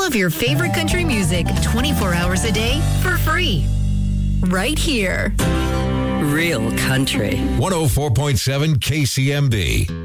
all of your favorite country music 24 hours a day for free. Right here. Real country. 104.7 KCMB.